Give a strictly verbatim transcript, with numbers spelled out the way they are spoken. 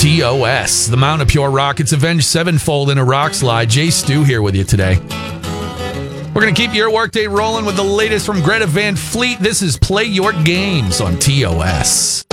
T O S. The Mount of Pure Rockets avenged sevenfold in a rock slide. Jay Stu here with you today. We're going to keep your workday rolling with the latest from Greta Van Fleet. This is Play Your Games on T O S.